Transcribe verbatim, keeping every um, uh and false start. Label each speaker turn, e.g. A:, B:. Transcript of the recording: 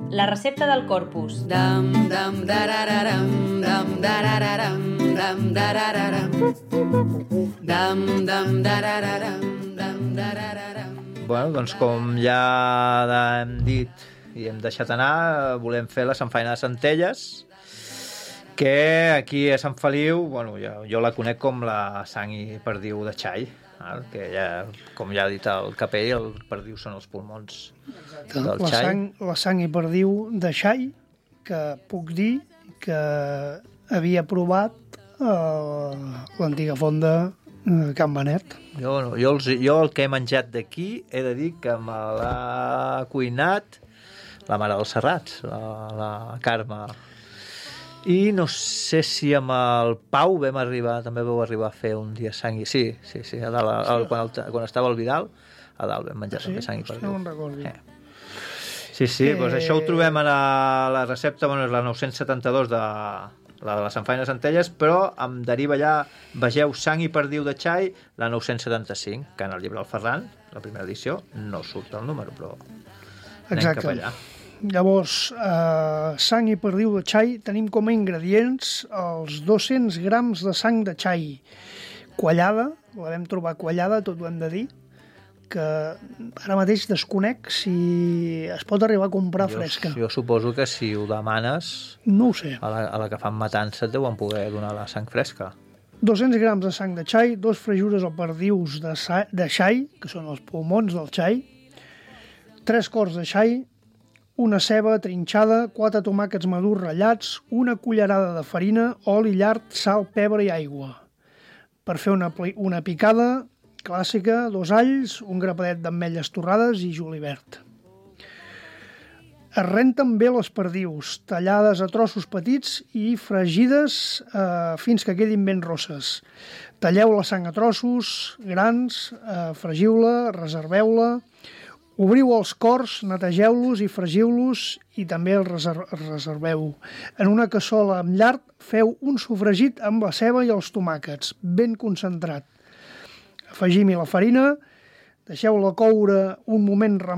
A: La recepta del Corpus.
B: Dam, dam, darararam, dam, darararam, dam, darararam. Dam, dam, darararam, dam, darararam.
C: Bueno, doncs com ja hem dit i hem deixat anar, volem fer la samfaina de Centelles, que aquí a Sant Feliu, bueno, jo, jo la conec com la sang i perdiu de xai, que ja, com ja ha dit el capell, el perdiu són els pulmons del
D: la
C: xai.
D: sang, la sang i perdiu de xai, que puc dir que havia provat a l'antiga fonda de Can Benet.
C: Jo, no, jo, els, jo el que he menjat d'aquí he de dir que me l'ha cuinat la mare dels Serrats, la, la Carme. I no sé si amb el Pau vam arribar, també vau arribar a fer un dia sang i... Sí, sí, sí, a dalt, a, quan, el, quan estava al Vidal, a dalt vam menjar
D: sí?
C: també sang i perdiu.
D: No me'n recordo.
C: Eh. Sí, sí, eh... doncs això ho trobem a la, la recepta, bueno, és la nou-cents setanta-dos de la de la samfaina de Centelles, però em deriva allà, vegeu sang i perdiu de xai, la nou-cents setanta-cinc, que en el llibre del Ferran, la primera edició, no surt el número, però anem
D: Exacte.
C: cap allà.
D: Llavors, eh, sang i perdiu de xai, tenim com a ingredients els dos-cents grams de sang de xai quallada, la vam trobar quallada, tot ho hem de dir, que ara mateix desconec si es pot arribar a comprar
C: jo,
D: fresca.
C: Jo suposo que si ho demanes,
D: no ho sé.
C: A la, a la que fan matança et deuen poder donar la sang fresca.
D: dos-cents grams de sang de xai, dos fregures o perdius de, sa, de xai, que són els pulmons del xai, tres quarts de xai, una ceba trinxada, quatre tomàquets madurs ratllats, una cullerada de farina, oli, llard, sal, pebre i aigua. Per fer una, una picada clàssica, dos alls, un grapadet d'ametlles torrades i julivert. Es renten bé les perdius, tallades a trossos petits i fregides eh, fins que quedin ben rosses. Talleu la sang a trossos grans, eh, fregiu-la, reserveu-la, obriu els cors, netegeu-los i fregiu-los i també els reser- reserveu. En una cassola amb llard feu un sofregit amb la ceba i els tomàquets, ben concentrat. Afegim-hi la farina, deixeu-la coure un moment